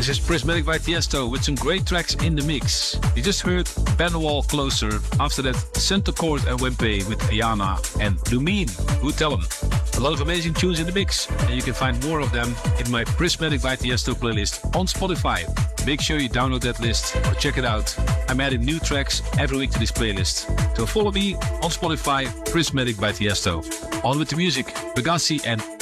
This is Prismatic by Tiesto with some great tracks in the mix. You just heard Wall Closer. After that, Centaur and Wempe with Ayana and Lumine, Who Tell 'em. A lot of amazing tunes in the mix, and you can find more of them in my Prismatic by Tiesto playlist on Spotify. Make sure you download that list or check it out. I'm adding new tracks every week to this playlist. So follow me on Spotify, Prismatic by Tiesto. On with the music, Pegassi and